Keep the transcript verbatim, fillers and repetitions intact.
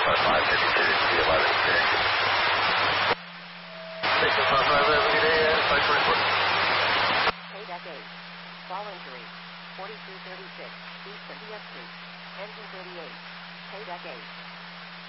five five, fifty-two, T eleven, clearing. six five five, every day, five twenty-four. K deck eight, fall injury, forty-three thirty-six, east of D S Street, engine thirty-eight, K deck eight.